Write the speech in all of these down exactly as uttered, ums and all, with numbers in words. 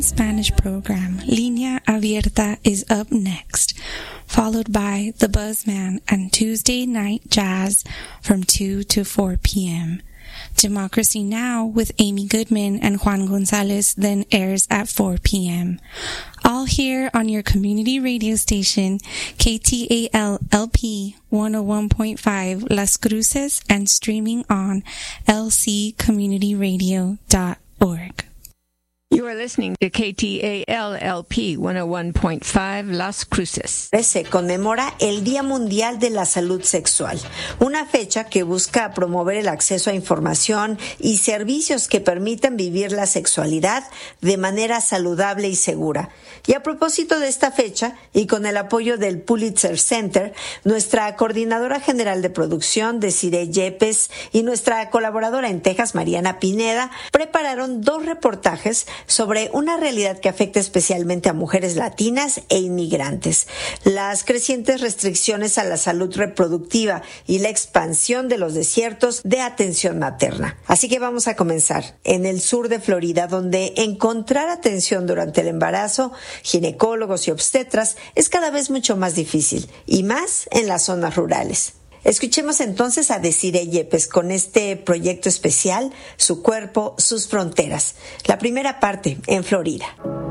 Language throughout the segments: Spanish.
Spanish program, Línea Abierta, is up next, followed by The Buzzman and Tuesday Night Jazz from two to four p.m. Democracy Now! With Amy Goodman and Juan Gonzalez then airs at four p.m. All here on your community radio station, K T A L L P one oh one point five Las Cruces, and streaming on L C community radio dot org. You are listening to K T A L L P one oh one point five Las Cruces. Se conmemora el Día Mundial de la Salud Sexual, una fecha que busca promover el acceso a información y servicios que permitan vivir la sexualidad de manera saludable y segura. Y a propósito de esta fecha, y con el apoyo del Pulitzer Center, nuestra coordinadora general de producción, Desiree Yepes, y nuestra colaboradora en Texas, Mariana Pineda, prepararon dos reportajes sobre una realidad que afecta especialmente a mujeres latinas e inmigrantes: las crecientes restricciones a la salud reproductiva y la expansión de los desiertos de atención materna. Así que vamos a comenzar en el sur de Florida, donde encontrar atención durante el embarazo, ginecólogos y obstetras es cada vez mucho más difícil, y más en las zonas rurales. Escuchemos entonces a Desiree Yepes con este proyecto especial, Su cuerpo, sus fronteras. La primera parte en Florida.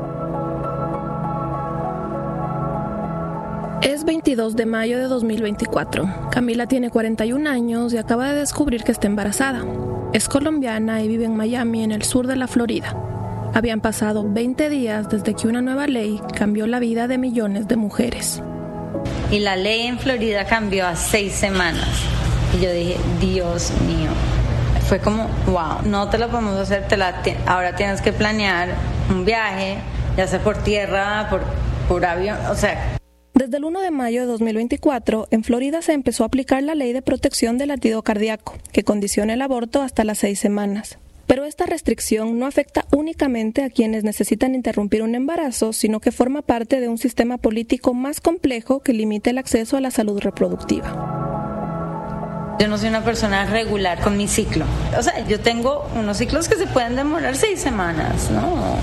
Es veintidós de mayo de dos mil veinticuatro. Camila tiene cuarenta y un años y acaba de descubrir que está embarazada. Es colombiana y vive en Miami, en el sur de la Florida. Habían pasado veinte días desde que una nueva ley cambió la vida de millones de mujeres. Y la ley en Florida cambió a seis semanas. Y yo dije, Dios mío. Fue como, wow, no te lo podemos hacer, te la te- ahora tienes que planear un viaje, ya sea por tierra, por, por avión, o sea... Desde el primero de mayo de dos mil veinticuatro, en Florida se empezó a aplicar la ley de protección del latido cardíaco, que condiciona el aborto hasta las seis semanas. Pero esta restricción no afecta únicamente a quienes necesitan interrumpir un embarazo, sino que forma parte de un sistema político más complejo que limita el acceso a la salud reproductiva. Yo no soy una persona regular con mi ciclo. O sea, yo tengo unos ciclos que se pueden demorar seis semanas, ¿no?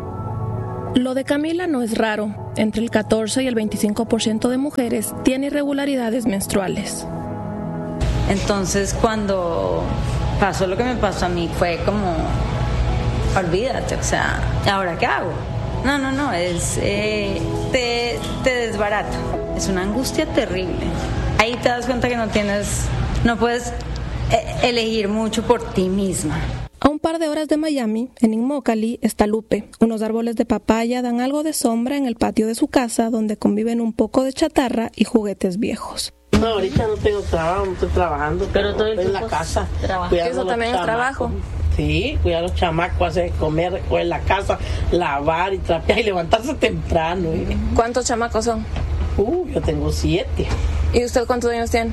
Lo de Camila no es raro. Entre el catorce y el veinticinco por ciento de mujeres tiene irregularidades menstruales. Entonces, cuando pasó lo que me pasó a mí, fue como, olvídate, o sea, ¿ahora qué hago? No, no, no, es, eh, te, te desbarata. Es una angustia terrible. Ahí te das cuenta que no tienes, no puedes eh, elegir mucho por ti misma. A un par de horas de Miami, en Immokalee, está Lupe. Unos árboles de papaya dan algo de sombra en el patio de su casa, donde conviven un poco de chatarra y juguetes viejos. No, ahorita no tengo trabajo, no estoy trabajando, pero todo el estoy en la casa. ¿Eso también es trabajo? Sí, cuidar a los chamacos, hacer comer, recoger la casa, lavar y trapear y levantarse temprano. ¿eh? ¿Cuántos chamacos son? Uh, yo tengo siete. ¿Y usted cuántos años tiene?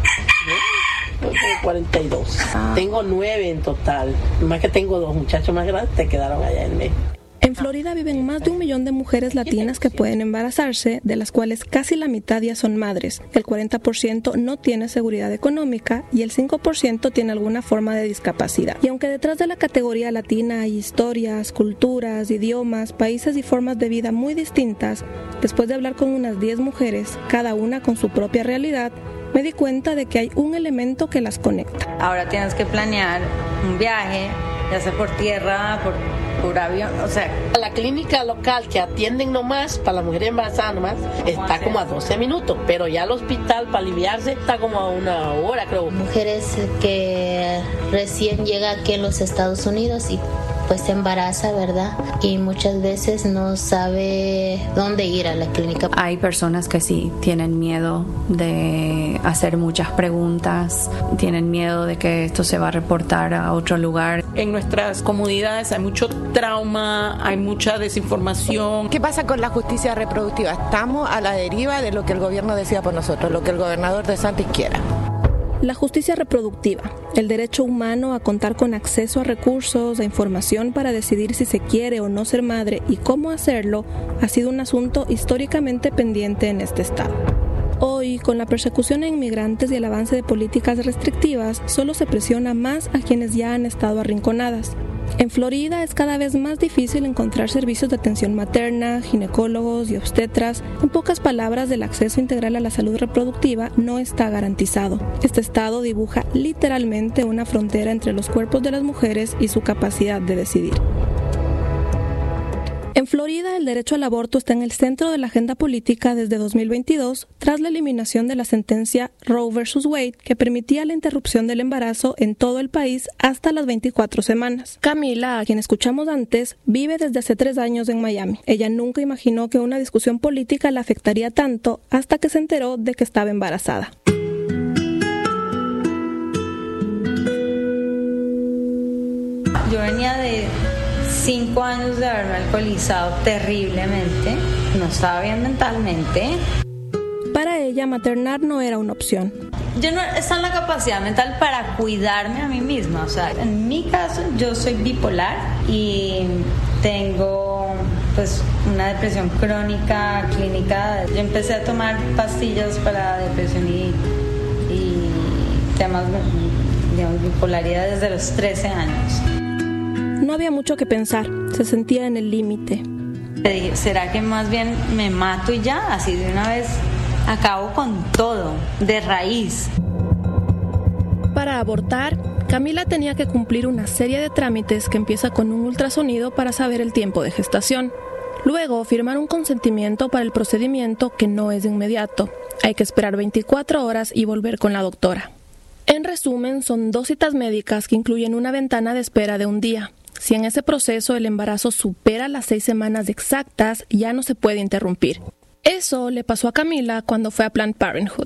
Yo tengo cuarenta y dos. Ah. Tengo nueve en total. Más que tengo dos muchachos más grandes que quedaron allá en México. En Florida viven más de un millón de mujeres latinas que pueden embarazarse, de las cuales casi la mitad ya son madres. El cuarenta por ciento no tiene seguridad económica y el cinco por ciento tiene alguna forma de discapacidad. Y aunque detrás de la categoría latina hay historias, culturas, idiomas, países y formas de vida muy distintas, después de hablar con unas diez mujeres, cada una con su propia realidad, me di cuenta de que hay un elemento que las conecta. Ahora tienes que planear un viaje, ya sea por tierra, por, por avión, o sea... La clínica local que atienden nomás, para las mujeres embarazadas nomás, está como a doce minutos, pero ya el hospital para aliviarse está como a una hora, creo. Mujeres que recién llegan aquí en los Estados Unidos y pues se embaraza, ¿verdad? Y muchas veces no sabe dónde ir a la clínica. Hay personas que sí tienen miedo de hacer muchas preguntas, tienen miedo de que esto se va a reportar a otro lugar. En nuestras comunidades hay mucho trauma, hay mucha desinformación. ¿Qué pasa con la justicia reproductiva? Estamos a la deriva de lo que el gobierno decida por nosotros, lo que el gobernador DeSantis quiera. La justicia reproductiva, el derecho humano a contar con acceso a recursos, a información para decidir si se quiere o no ser madre y cómo hacerlo, ha sido un asunto históricamente pendiente en este estado. Hoy, con la persecución a inmigrantes y el avance de políticas restrictivas, solo se presiona más a quienes ya han estado arrinconadas. En Florida es cada vez más difícil encontrar servicios de atención materna, ginecólogos y obstetras. En pocas palabras, el acceso integral a la salud reproductiva no está garantizado. Este estado dibuja literalmente una frontera entre los cuerpos de las mujeres y su capacidad de decidir. En Florida, el derecho al aborto está en el centro de la agenda política desde dos mil veintidós, tras la eliminación de la sentencia Roe versus Wade, que permitía la interrupción del embarazo en todo el país hasta las veinticuatro semanas. Camila, a quien escuchamos antes, vive desde hace tres años en Miami. Ella nunca imaginó que una discusión política la afectaría tanto hasta que se enteró de que estaba embarazada. Yo venía de cinco años de haberme alcoholizado terriblemente, no estaba bien mentalmente. Para ella, maternar no era una opción. Yo no estaba en la capacidad mental para cuidarme a mí misma. O sea, en mi caso, yo soy bipolar y tengo pues una depresión crónica, clínica. Yo empecé a tomar pastillas para depresión y, y temas, digamos, bipolaridad desde los trece años. No había mucho que pensar, se sentía en el límite. Le dije, ¿será que más bien me mato y ya? Así de una vez acabo con todo, de raíz. Para abortar, Camila tenía que cumplir una serie de trámites que empieza con un ultrasonido para saber el tiempo de gestación. Luego, firmar un consentimiento para el procedimiento que no es de inmediato. Hay que esperar veinticuatro horas y volver con la doctora. En resumen, son dos citas médicas que incluyen una ventana de espera de un día. Si en ese proceso el embarazo supera las seis semanas exactas, ya no se puede interrumpir. Eso le pasó a Camila cuando fue a Planned Parenthood.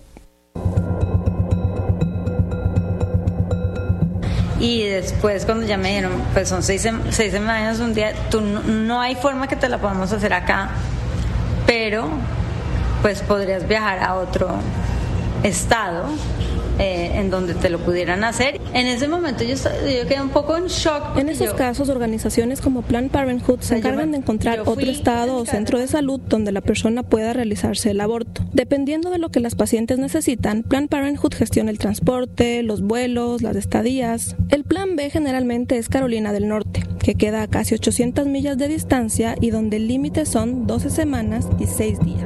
Y después cuando ya me dijeron, pues son seis, seis semanas, un día, tú no, no hay forma que te la podamos hacer acá, pero pues podrías viajar a otro estado eh, en donde te lo pudieran hacer. En ese momento yo, yo quedé un poco en shock. En esos yo, casos, organizaciones como Planned Parenthood se encargan de encontrar otro estado o centro de salud donde la persona pueda realizarse el aborto. Dependiendo de lo que las pacientes necesitan, Planned Parenthood gestiona el transporte, los vuelos, las estadías. El plan B generalmente es Carolina del Norte, que queda a casi ochocientas millas de distancia y donde el límite son doce semanas y seis días.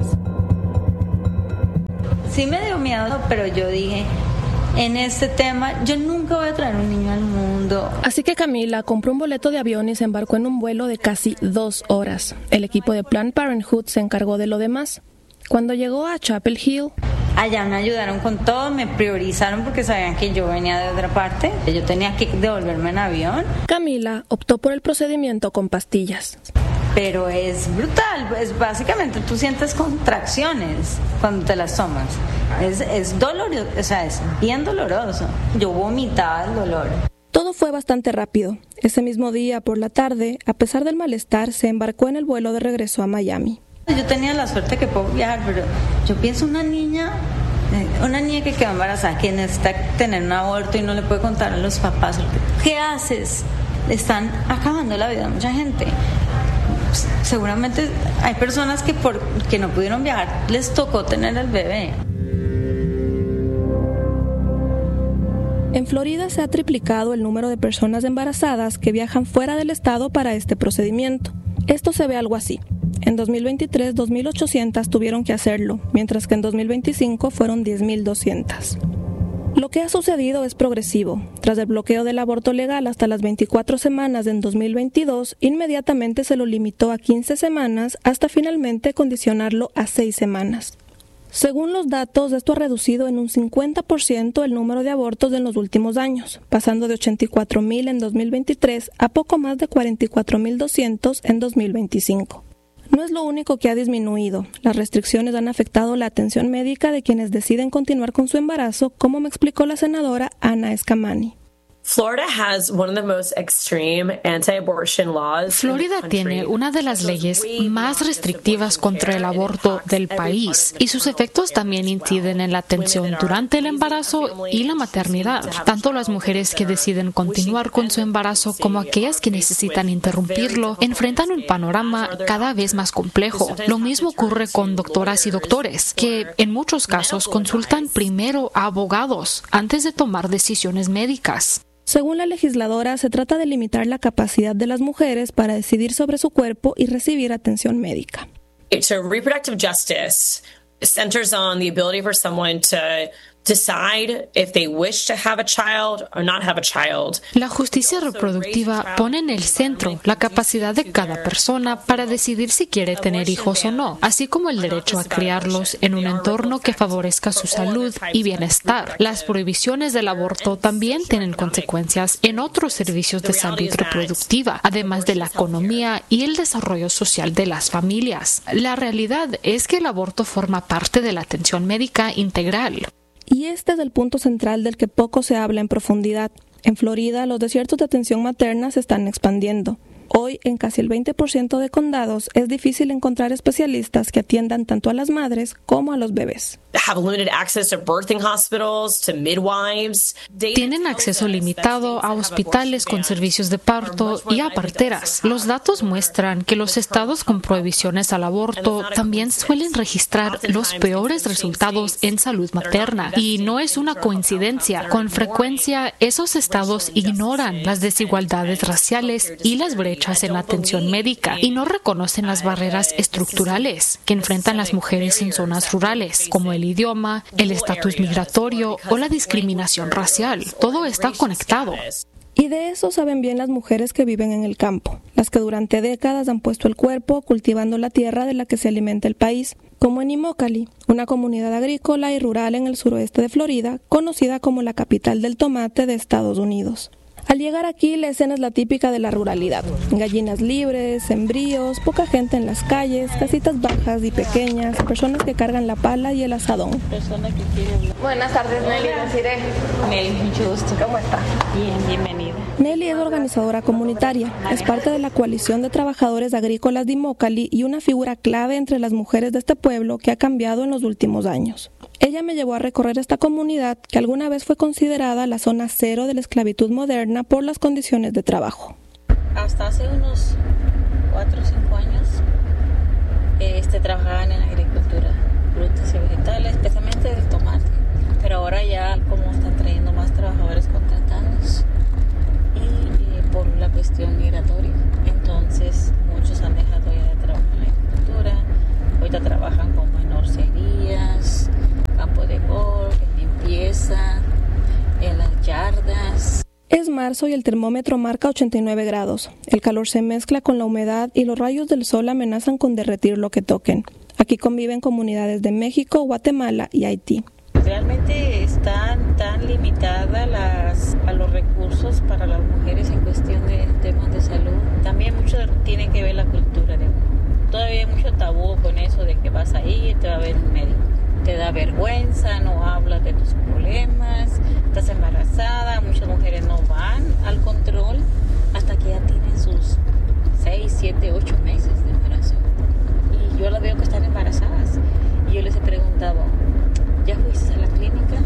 Sí me dio miedo, pero yo dije, en este tema, yo nunca voy a traer un niño al mundo. Así que Camila compró un boleto de avión y se embarcó en un vuelo de casi dos horas. El equipo de Planned Parenthood se encargó de lo demás. Cuando llegó a Chapel Hill, allá me ayudaron con todo, me priorizaron porque sabían que yo venía de otra parte. Yo tenía que devolverme en avión. Camila optó por el procedimiento con pastillas. Pero es brutal, es básicamente tú sientes contracciones cuando te las tomas. Es, es doloroso, o sea, es bien doloroso. Yo vomitaba el dolor. Todo fue bastante rápido. Ese mismo día, por la tarde, a pesar del malestar, se embarcó en el vuelo de regreso a Miami. Yo tenía la suerte que puedo viajar, pero yo pienso una niña, una niña que quedó embarazada, que necesita tener un aborto y no le puede contar a los papás. ¿Qué haces? Están acabando la vida de mucha gente. Seguramente hay personas que por que no pudieron viajar les tocó tener el bebé. En Florida se ha triplicado el número de personas embarazadas que viajan fuera del estado para este procedimiento. Esto se ve algo así. En dos mil veintitrés, dos mil ochocientas tuvieron que hacerlo, mientras que en dos mil veinticinco fueron diez mil doscientas. Lo que ha sucedido es progresivo. Tras el bloqueo del aborto legal hasta las veinticuatro semanas en dos mil veintidós, inmediatamente se lo limitó a quince semanas hasta finalmente condicionarlo a seis semanas. Según los datos, esto ha reducido en un cincuenta por ciento el número de abortos en los últimos años, pasando de ochenta y cuatro mil en dos mil veintitrés a poco más de cuarenta y cuatro mil doscientos en dos mil veinticinco. No es lo único que ha disminuido. Las restricciones han afectado la atención médica de quienes deciden continuar con su embarazo, como me explicó la senadora Ana Escamani. Florida has one of the most extreme anti-abortion laws. Florida tiene una de las leyes más restrictivas contra el aborto del país y sus efectos también inciden en la atención durante el embarazo y la maternidad. Tanto las mujeres que deciden continuar con su embarazo como aquellas que necesitan interrumpirlo enfrentan un panorama cada vez más complejo. Lo mismo ocurre con doctoras y doctores, que en muchos casos consultan primero a abogados antes de tomar decisiones médicas. Según la legisladora, se trata de limitar la capacidad de las mujeres para decidir sobre su cuerpo y recibir atención médica. So reproductive justice centers on the ability for someone to decide if they wish to have a child or not have a child. La justicia reproductiva pone en el centro la capacidad de cada persona para decidir si quiere tener hijos o no, así como el derecho a criarlos en un entorno que favorezca su salud y bienestar. Las prohibiciones del aborto también tienen consecuencias en otros servicios de salud reproductiva, además de la economía y el desarrollo social de las familias. La realidad es que el aborto forma parte de la atención médica integral. Y este es el punto central del que poco se habla en profundidad. En Florida, los desiertos de atención materna se están expandiendo. Hoy, en casi el veinte por ciento de condados, es difícil encontrar especialistas que atiendan tanto a las madres como a los bebés. Tienen acceso limitado a hospitales con servicios de parto y a parteras. Los datos muestran que los estados con prohibiciones al aborto también suelen registrar los peores resultados en salud materna. Y no es una coincidencia. Con frecuencia, esos estados ignoran las desigualdades raciales y las brechas en la atención médica y no reconocen las barreras estructurales que enfrentan las mujeres en zonas rurales, como el idioma, el estatus migratorio o la discriminación racial. Todo está conectado. Y de eso saben bien las mujeres que viven en el campo, las que durante décadas han puesto el cuerpo cultivando la tierra de la que se alimenta el país, como en Immokalee, una comunidad agrícola y rural en el suroeste de Florida, conocida como la capital del tomate de Estados Unidos. Al llegar aquí, la escena es la típica de la ruralidad. Gallinas libres, sembríos, poca gente en las calles, casitas bajas y pequeñas, personas que cargan la pala y el asadón. Buenas tardes, Nelly. Desiree. Nelly, mucho gusto. ¿Cómo está? Bien, bienvenida. Nelly es organizadora comunitaria, es parte de la coalición de trabajadores agrícolas de Immokalee y una figura clave entre las mujeres de este pueblo que ha cambiado en los últimos años. Ella me llevó a recorrer esta comunidad que alguna vez fue considerada la zona cero de la esclavitud moderna por las condiciones de trabajo. Hasta hace unos cuatro o cinco años este, trabajaban en agricultura, frutas y vegetales, especialmente del tomate. Pero ahora ya como están trayendo más trabajadores contratados y, y por la cuestión migratoria, entonces muchos han dejado ya de trabajar en la agricultura, ahorita trabajan como en orcerías, campo de golf, en limpieza, en las yardas. Es marzo y el termómetro marca ochenta y nueve grados. El calor se mezcla con la humedad y los rayos del sol amenazan con derretir lo que toquen. Aquí conviven comunidades de México, Guatemala y Haití. Realmente están tan limitadas las, a los recursos para las mujeres en cuestión de temas de salud. También mucho tiene que ver la cultura de uno. Todavía hay mucho tabú con eso de que vas ahí y te va a ver un médico. Te da vergüenza, no hablas de tus problemas, estás embarazada, muchas mujeres no van al control hasta que ya tienen sus seis, siete, ocho meses de embarazo. Y yo las veo que están embarazadas. Y yo les he preguntado, ¿ya fuiste a la clínica?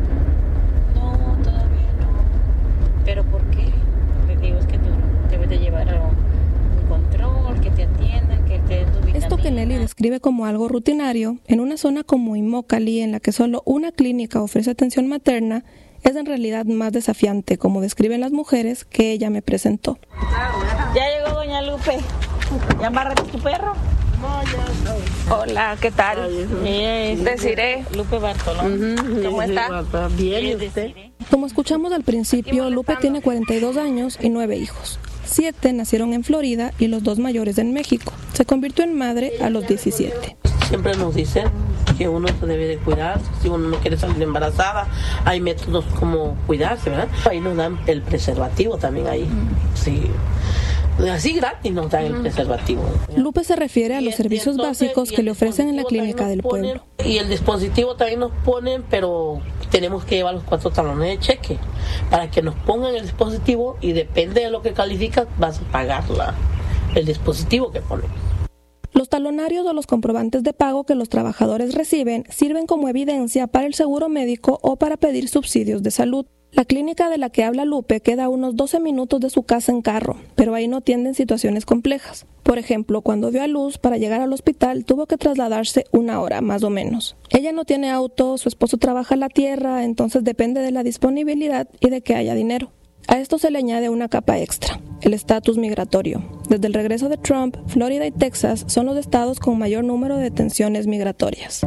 No, todavía no. ¿Pero por qué? Les digo, es que tú debes de llevar a un control, que te atiendan, que te den tu vitamina. Esto que Nelly describe como algo rutinario, en una zona como Immokalee, en la que solo una clínica ofrece atención materna, es en realidad más desafiante, como describen las mujeres que ella me presentó. Ya llegó doña Lupe. ¿Ya embarraste tu perro? No, ya no. Hola, ¿qué tal? Bien. Desiree. Lupe Bartolón. Uh-huh. ¿Cómo está? Bien, ¿y usted? Como escuchamos al principio, Lupe tiene cuarenta y dos años y nueve hijos. Siete nacieron en Florida y los dos mayores en México. Se convirtió en madre a los diecisiete. Siempre nos dicen que uno se debe de cuidar, si uno no quiere salir embarazada, hay métodos como cuidarse, ¿verdad? Ahí nos dan el preservativo también ahí, sí. Así gratis nos dan el preservativo. Lupe se refiere a los servicios básicos que le ofrecen en la clínica del pueblo. Y el dispositivo también nos ponen, pero tenemos que llevar los cuatro talones de cheque para que nos pongan el dispositivo y depende de lo que calificas vas a pagar la, el dispositivo que ponen. Los talonarios o los comprobantes de pago que los trabajadores reciben sirven como evidencia para el seguro médico o para pedir subsidios de salud. La clínica de la que habla Lupe queda a unos doce minutos de su casa en carro, pero ahí no atienden situaciones complejas. Por ejemplo, cuando dio a luz, para llegar al hospital tuvo que trasladarse una hora, más o menos. Ella no tiene auto, su esposo trabaja la tierra, entonces depende de la disponibilidad y de que haya dinero. A esto se le añade una capa extra, el estatus migratorio. Desde el regreso de Trump, Florida y Texas son los estados con mayor número de detenciones migratorias.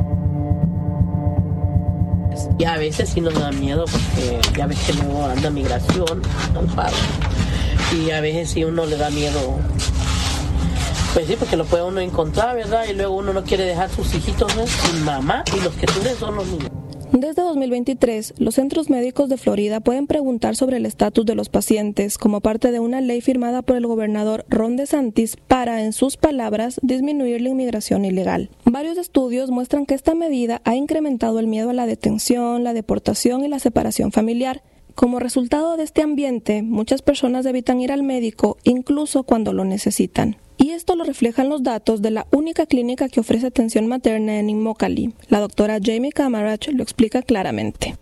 Y a veces sí nos da miedo porque ya ves que luego anda migración al paro. Y a veces sí uno le da miedo, pues sí, porque lo puede uno encontrar, ¿verdad? Y luego uno no quiere dejar sus hijitos, ¿no?, sin mamá, y los que sufren son los niños. Desde dos mil veintitrés, los centros médicos de Florida pueden preguntar sobre el estatus de los pacientes como parte de una ley firmada por el gobernador Ron DeSantis para, en sus palabras, disminuir la inmigración ilegal. Varios estudios muestran que esta medida ha incrementado el miedo a la detención, la deportación y la separación familiar. Como resultado de este ambiente, muchas personas evitan ir al médico incluso cuando lo necesitan. Y esto lo reflejan los datos de la única clínica que ofrece atención materna en Immokalee. La doctora Jamie Camarach lo explica claramente.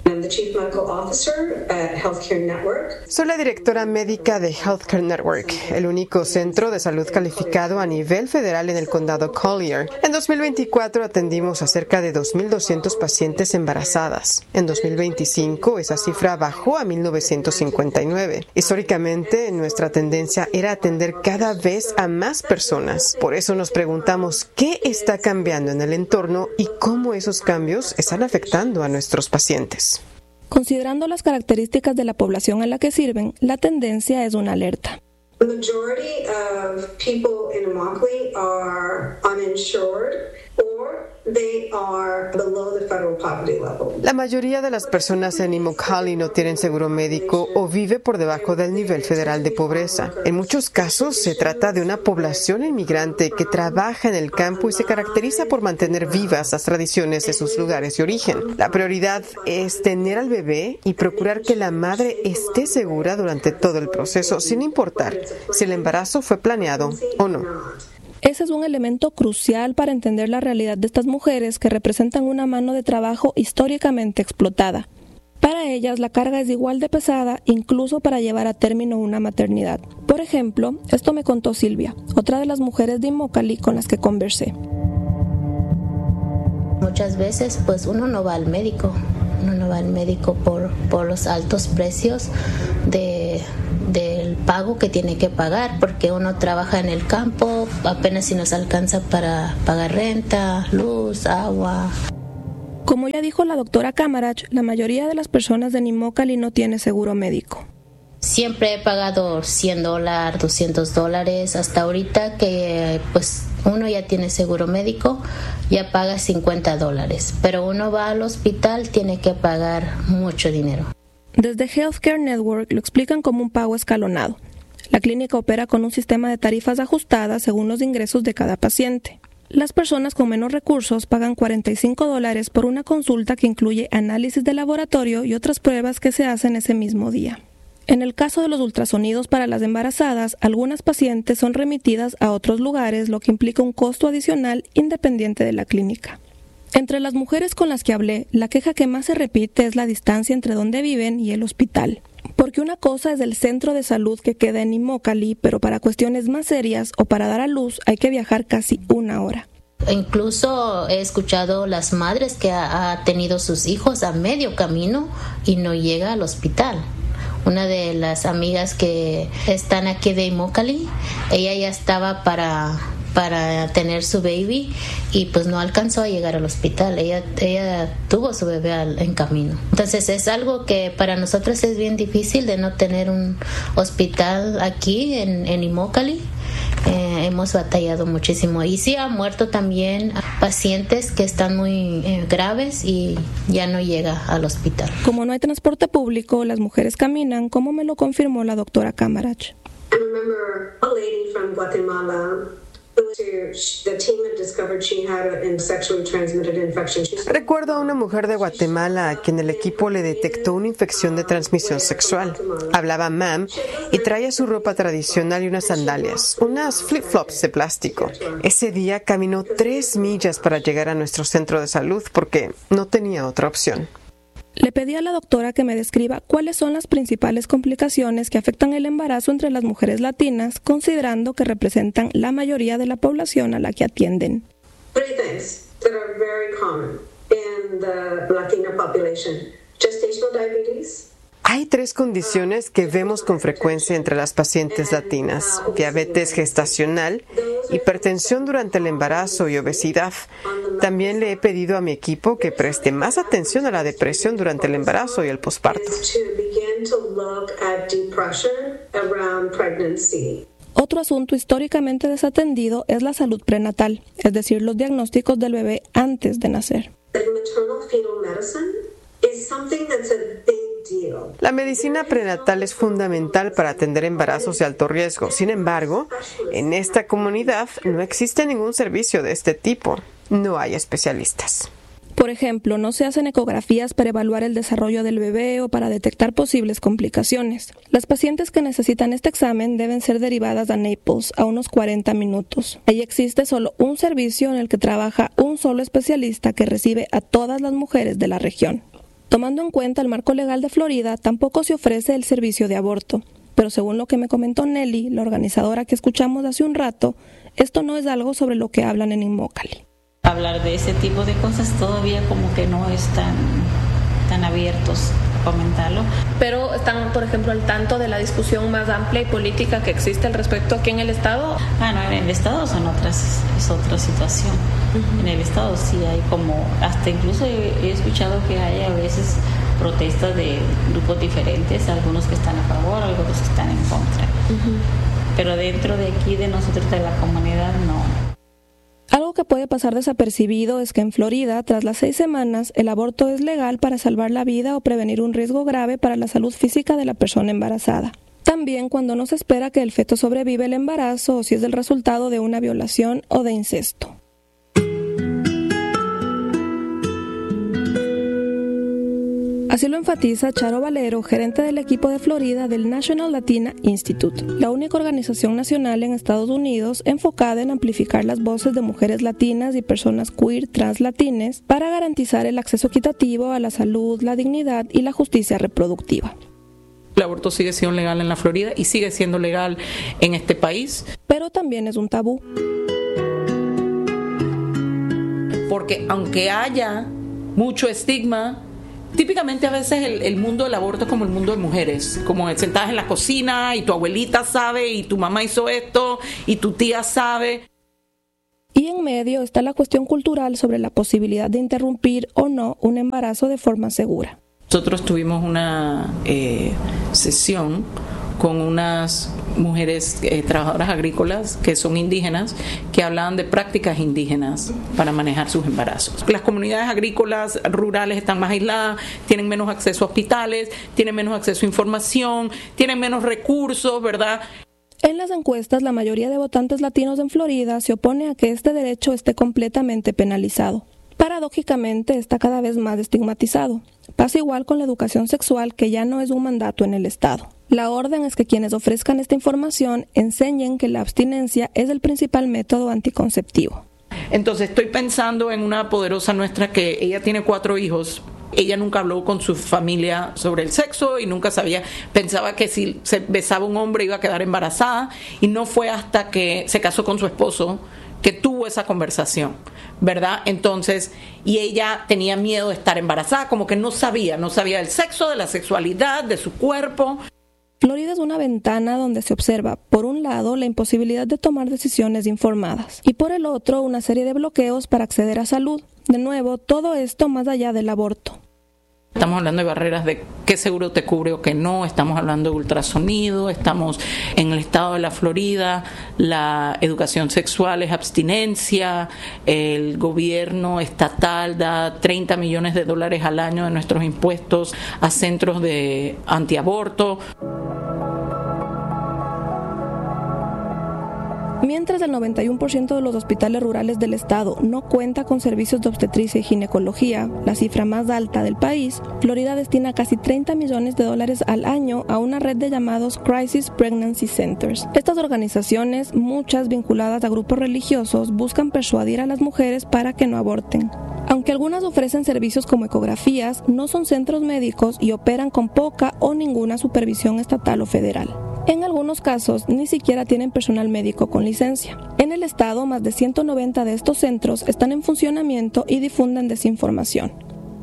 Soy la directora médica de Healthcare Network, el único centro de salud calificado a nivel federal en el condado Collier. En dos mil veinticuatro atendimos a cerca de dos mil doscientos pacientes embarazadas. En dos mil veinticinco esa cifra bajó a mil novecientos cincuenta y nueve. Históricamente, nuestra tendencia era atender cada vez a más personas. Por eso nos preguntamos qué está cambiando en el entorno y cómo esos cambios están afectando a nuestros pacientes. Considerando las características de la población a la que sirven, la tendencia es una alerta. The majority of people in Immokalee are uninsured or they are below the federal poverty level. La mayoría de las personas en Immokalee no tienen seguro médico o vive por debajo del nivel federal de pobreza. En muchos casos se trata de una población inmigrante que trabaja en el campo y se caracteriza por mantener vivas las tradiciones de sus lugares de origen. La prioridad es tener al bebé y procurar que la madre esté segura durante todo el proceso, sin importar si el embarazo fue planeado o no. Ese es un elemento crucial para entender la realidad de estas mujeres que representan una mano de trabajo históricamente explotada. Para ellas, la carga es igual de pesada, incluso para llevar a término una maternidad. Por ejemplo, esto me contó Silvia, otra de las mujeres de Immokalee con las que conversé. Muchas veces, pues uno no va al médico. Uno no va al médico por, por los altos precios de, del pago que tiene que pagar, porque uno trabaja en el campo, apenas si nos alcanza para pagar renta, luz, agua. Como ya dijo la doctora Camarach, la mayoría de las personas en Immokalee no tiene seguro médico. Siempre he pagado cien dólares, doscientos dólares, hasta ahorita que pues uno ya tiene seguro médico, ya paga cincuenta dólares, pero uno va al hospital, tiene que pagar mucho dinero. Desde Healthcare Network lo explican como un pago escalonado. La clínica opera con un sistema de tarifas ajustadas según los ingresos de cada paciente. Las personas con menos recursos pagan cuarenta y cinco dólares por una consulta que incluye análisis de laboratorio y otras pruebas que se hacen ese mismo día. En el caso de los ultrasonidos para las embarazadas, algunas pacientes son remitidas a otros lugares, lo que implica un costo adicional independiente de la clínica. Entre las mujeres con las que hablé, la queja que más se repite es la distancia entre donde viven y el hospital. Porque una cosa es el centro de salud que queda en Immokalee, pero para cuestiones más serias o para dar a luz hay que viajar casi una hora. Incluso he escuchado las madres que ha, ha tenido sus hijos a medio camino y no llega al hospital. Una de las amigas que están aquí de Immokalee, ella ya estaba para, para tener su baby y pues no alcanzó a llegar al hospital. Ella, ella tuvo su bebé al, en camino. Entonces es algo que para nosotros es bien difícil de no tener un hospital aquí en, en Immokalee. Eh, hemos batallado muchísimo y sí ha muerto también pacientes que están muy eh, graves y ya no llega al hospital. Como no hay transporte público, las mujeres caminan, como me lo confirmó la doctora Camarach. I remember a lady from Guatemala. Recuerdo a una mujer de Guatemala a quien el equipo le detectó una infección de transmisión sexual. Hablaba mam y traía su ropa tradicional y unas sandalias, unas flip-flops de plástico. Ese día caminó tres millas para llegar a nuestro centro de salud porque no tenía otra opción. Le pedí a la doctora que me describa cuáles son las principales complicaciones que afectan el embarazo entre las mujeres latinas, considerando que representan la mayoría de la población a la que atienden. Three things that are very common in the Latina population. Gestational diabetes, Hay tres condiciones que vemos con frecuencia entre las pacientes latinas: diabetes gestacional, hipertensión durante el embarazo y obesidad. También le he pedido a mi equipo que preste más atención a la depresión durante el embarazo y el posparto. Otro asunto históricamente desatendido es la salud prenatal, es decir, los diagnósticos del bebé antes de nacer. La medicina prenatal es fundamental para atender embarazos de alto riesgo. Sin embargo, en esta comunidad no existe ningún servicio de este tipo. No hay especialistas. Por ejemplo, no se hacen ecografías para evaluar el desarrollo del bebé o para detectar posibles complicaciones. Las pacientes que necesitan este examen deben ser derivadas a Naples, a unos cuarenta minutos. Ahí existe solo un servicio en el que trabaja un solo especialista que recibe a todas las mujeres de la región. Tomando en cuenta el marco legal de Florida, tampoco se ofrece el servicio de aborto. Pero según lo que me comentó Nelly, la organizadora que escuchamos hace un rato, esto no es algo sobre lo que hablan en Immokalee. Hablar de ese tipo de cosas todavía como que no están tan abiertos a comentarlo. Pero están, por ejemplo, al tanto de la discusión más amplia y política que existe al respecto aquí en el Estado. Ah, no, en el Estado son otras, es otra situación. Uh-huh. En el Estado sí hay como, hasta incluso he, he escuchado que hay a veces protestas de grupos diferentes, algunos que están a favor, algunos que están en contra. Uh-huh. Pero dentro de aquí, de nosotros, de la comunidad, no. Algo que puede pasar desapercibido es que en Florida, tras las seis semanas, el aborto es legal para salvar la vida o prevenir un riesgo grave para la salud física de la persona embarazada. También cuando no se espera que el feto sobrevive el embarazo o si es el resultado de una violación o de incesto. Así lo enfatiza Charo Valero, gerente del equipo de Florida del National Latina Institute, la única organización nacional en Estados Unidos enfocada en amplificar las voces de mujeres latinas y personas queer translatines para garantizar el acceso equitativo a la salud, la dignidad y la justicia reproductiva. El aborto sigue siendo legal en la Florida y sigue siendo legal en este país. Pero también es un tabú. Porque aunque haya mucho estigma, típicamente a veces el, el mundo del aborto es como el mundo de mujeres, como sentadas en la cocina y tu abuelita sabe y tu mamá hizo esto y tu tía sabe. Y en medio está la cuestión cultural sobre la posibilidad de interrumpir o no un embarazo de forma segura. Nosotros tuvimos una eh, sesión con unas mujeres eh, trabajadoras agrícolas que son indígenas, que hablaban de prácticas indígenas para manejar sus embarazos. Las comunidades agrícolas rurales están más aisladas, tienen menos acceso a hospitales, tienen menos acceso a información, tienen menos recursos, ¿verdad? En las encuestas, la mayoría de votantes latinos en Florida se opone a que este derecho esté completamente penalizado. Paradójicamente, está cada vez más estigmatizado. Pasa igual con la educación sexual, que ya no es un mandato en el Estado. La orden es que quienes ofrezcan esta información enseñen que la abstinencia es el principal método anticonceptivo. Entonces estoy pensando en una poderosa nuestra que ella tiene cuatro hijos. Ella nunca habló con su familia sobre el sexo y nunca sabía, pensaba que si se besaba un hombre iba a quedar embarazada, y no fue hasta que se casó con su esposo que tuvo esa conversación, ¿verdad? Entonces, y ella tenía miedo de estar embarazada, como que no sabía, no sabía del sexo, de la sexualidad, de su cuerpo. Florida es una ventana donde se observa, por un lado, la imposibilidad de tomar decisiones informadas y por el otro, una serie de bloqueos para acceder a salud. De nuevo, todo esto más allá del aborto. Estamos hablando de barreras de qué seguro te cubre o qué no, estamos hablando de ultrasonido, estamos en el estado de la Florida, la educación sexual es abstinencia, el gobierno estatal da treinta millones de dólares al año de nuestros impuestos a centros de antiaborto. Mientras el noventa y uno por ciento de los hospitales rurales del estado no cuenta con servicios de obstetricia y ginecología, la cifra más alta del país, Florida destina casi treinta millones de dólares al año a una red de llamados Crisis Pregnancy Centers. Estas organizaciones, muchas vinculadas a grupos religiosos, buscan persuadir a las mujeres para que no aborten. Aunque algunas ofrecen servicios como ecografías, no son centros médicos y operan con poca o ninguna supervisión estatal o federal. En algunos casos, ni siquiera tienen personal médico con licencia. En el estado, más de ciento noventa de estos centros están en funcionamiento y difunden desinformación. A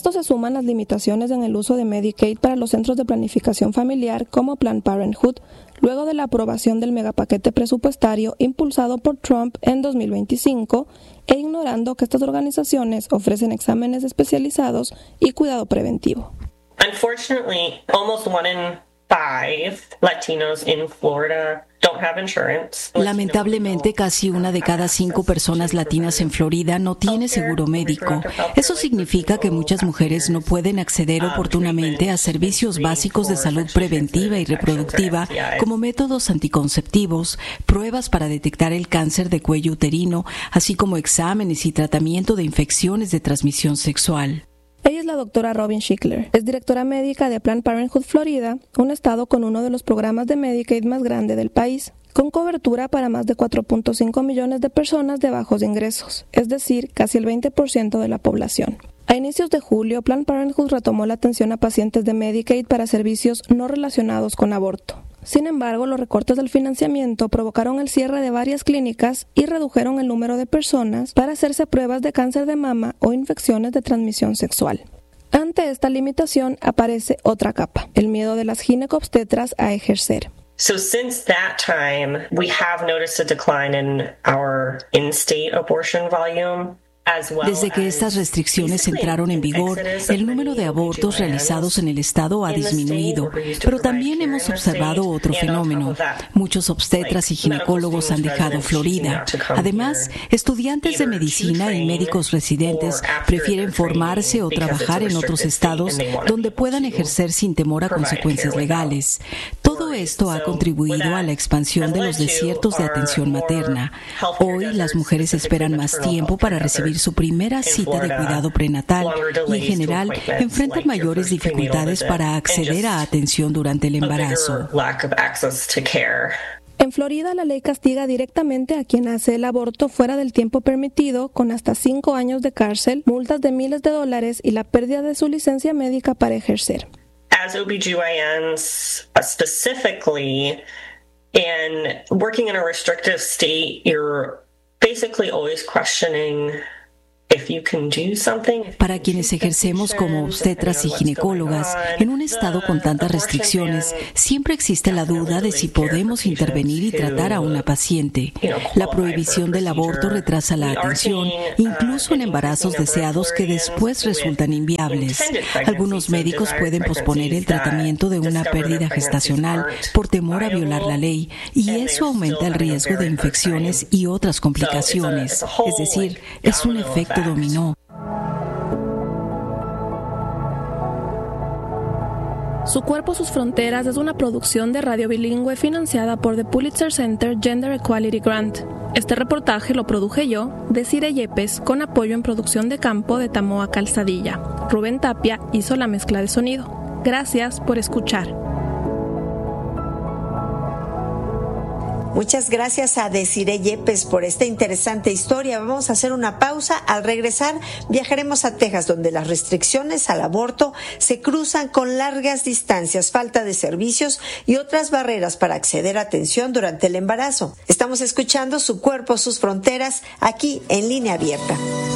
esto se suman las limitaciones en el uso de Medicaid para los centros de planificación familiar como Planned Parenthood, luego de la aprobación del megapaquete presupuestario impulsado por Trump en dos mil veinticinco, e ignorando que estas organizaciones ofrecen exámenes especializados y cuidado preventivo. Unfortunately, almost one in five Latinos in Florida don't have insurance. Lamentablemente, casi una de cada cinco personas latinas en Florida no tiene seguro médico. Eso significa que muchas mujeres no pueden acceder oportunamente a servicios básicos de salud preventiva y reproductiva, como métodos anticonceptivos, pruebas para detectar el cáncer de cuello uterino, así como exámenes y tratamiento de infecciones de transmisión sexual. Ella es la doctora Robin Schickler. Es directora médica de Planned Parenthood Florida, un estado con uno de los programas de Medicaid más grande del país, con cobertura para más de cuatro punto cinco millones de personas de bajos ingresos, es decir, casi el veinte por ciento de la población. A inicios de julio, Planned Parenthood retomó la atención a pacientes de Medicaid para servicios no relacionados con aborto. Sin embargo, los recortes del financiamiento provocaron el cierre de varias clínicas y redujeron el número de personas para hacerse pruebas de cáncer de mama o infecciones de transmisión sexual. Ante esta limitación aparece otra capa, el miedo de las ginecobstetras a ejercer. So since that time, we have noticed a decline in our in-state abortion volume. Desde que estas restricciones entraron en vigor, el número de abortos realizados en el estado ha disminuido, pero también hemos observado otro fenómeno. Muchos obstetras y ginecólogos han dejado Florida. Además, estudiantes de medicina y médicos residentes prefieren formarse o trabajar en otros estados donde puedan ejercer sin temor a consecuencias legales. Todo esto ha contribuido a la expansión de los desiertos de atención materna. Hoy, las mujeres esperan más tiempo para recibir su primera cita de cuidado prenatal y en general enfrentan mayores dificultades para acceder a atención durante el embarazo. En Florida, la ley castiga directamente a quien hace el aborto fuera del tiempo permitido, con hasta cinco años de cárcel, multas de miles de dólares y la pérdida de su licencia médica para ejercer. As O B G Y Ns, uh, specifically, and working in a restrictive state, you're basically always questioning Para quienes ejercemos como obstetras y ginecólogas en un estado con tantas restricciones, siempre existe la duda de si podemos intervenir y tratar a una paciente. La prohibición del aborto retrasa la atención, incluso en embarazos deseados que después resultan inviables. Algunos médicos pueden posponer el tratamiento de una pérdida gestacional por temor a violar la ley, y eso aumenta el riesgo de infecciones y otras complicaciones. Es decir, es un efecto dominó. Su cuerpo, sus fronteras es una producción de radio bilingüe financiada por The Pulitzer Center Gender Equality Grant. Este reportaje lo produje yo, Desiree Yepes, con apoyo en producción de campo de Tamoa Calzadilla. Rubén Tapia hizo la mezcla de sonido. Gracias por escuchar. Muchas gracias a Desiree Yepes por esta interesante historia. Vamos a hacer una pausa. Al regresar, viajaremos a Texas, donde las restricciones al aborto se cruzan con largas distancias, falta de servicios y otras barreras para acceder a atención durante el embarazo. Estamos escuchando Su Cuerpo, Sus Fronteras, aquí en Línea Abierta.